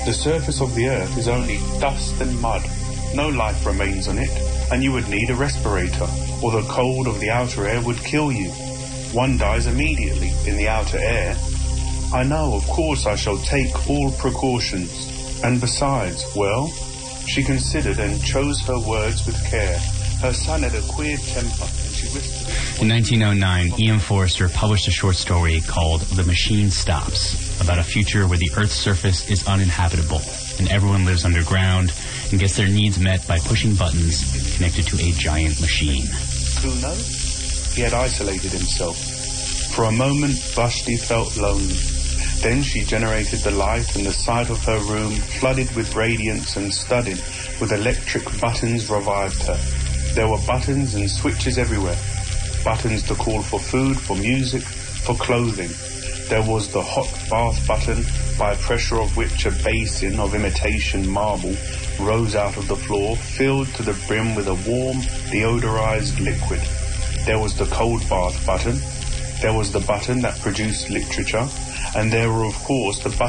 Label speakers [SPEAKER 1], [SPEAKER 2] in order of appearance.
[SPEAKER 1] The surface of the earth is only dust and mud. No life remains on it, and you would need a respirator, or the cold of the outer air would kill you. One dies immediately in the outer air. I know, of course, I shall take all precautions. And besides, well, she considered and chose her words with care. Her son had a queer temper, and she whispered.
[SPEAKER 2] In 1909, E.M. Forster published a short story called The Machine Stops, about a future where the Earth's surface is uninhabitable, and everyone lives underground and gets their needs met by pushing buttons connected to a giant machine.
[SPEAKER 1] Kuno? He had isolated himself. For a moment, Vashti felt lonely. Then she generated the light, and the sight of her room, flooded with radiance and studded with electric buttons, revived her. There were buttons and switches everywhere. Buttons to call for food, for music, for clothing. There was the hot bath button, by pressure of which a basin of imitation marble rose out of the floor, filled to the brim with a warm, deodorized liquid. There was the cold bath button. There was the button that produced literature. And there were, of course, the buttons